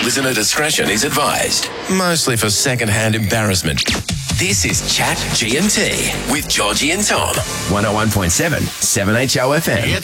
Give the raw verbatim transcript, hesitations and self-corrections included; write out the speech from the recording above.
Listener discretion is advised. Mostly for second-hand embarrassment. This is Chat G and T with Georgie and Tom. one oh one point seven, seven H O F M. It's